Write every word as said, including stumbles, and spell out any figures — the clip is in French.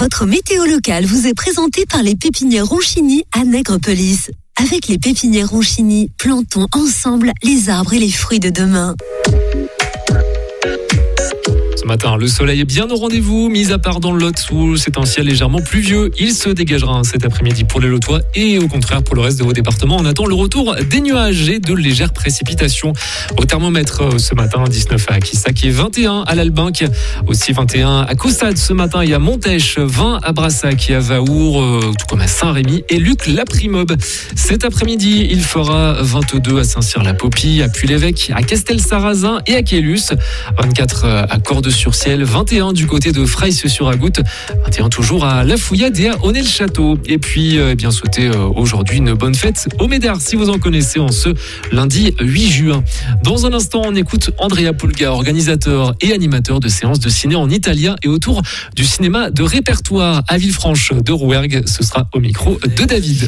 Votre météo locale vous est présentée par les pépinières Ronchini à Nègrepelisse. Avec les pépinières Ronchini, plantons ensemble les arbres et les fruits de demain. Ce matin, le soleil est bien au rendez-vous, mis à part dans le Lot où c'est un ciel légèrement pluvieux. Il se dégagera cet après-midi pour les Lotois et au contraire pour le reste de vos départements. On attend le retour des nuages et de légères précipitations. Au thermomètre ce matin, dix-neuf à Quissac et vingt et un à l'Albinque. Aussi vingt et un à Caussade ce matin et à Montèche, vingt à Brassac et à Vaour, tout comme à Saint-Rémy et Luc-la-Primobe. Cet après-midi, il fera vingt-deux à Saint-Cyr-la-Popie, à Puy-l'Évêque, à Castel-Sarrazin et à Quélus. vingt-quatre à Cordes-sur-Ciel, vingt et un du côté de Fraisse-sur-Agoutte, vingt et un toujours à La Fouillade et à Honnay-le-Château. Et puis, eh bien, souhaiter aujourd'hui une bonne fête au Médard, si vous en connaissez, en ce lundi huit juin. Dans un instant, on écoute Andrea Pulga, organisateur et animateur de séances de ciné en italien et autour du cinéma de répertoire à Villefranche de Rouergue. Ce sera au micro de David.